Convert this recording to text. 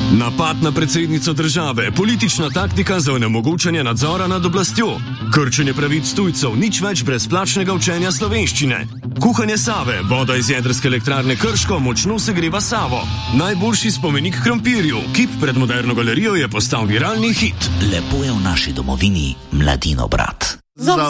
Napad na predsednico države, politična taktika za onemogočanje nadzora nad oblastjo, krčenje pravic tujcev, nič več brezplačnega učenja slovenščine, kuhanje Save, voda iz jedrske elektrarne Krško močno segreva Savo, najboljši spomenik krompirju, kip pred Moderno galerijo je postal viralni hit. Lepo je v naši domovini, Mladinograd.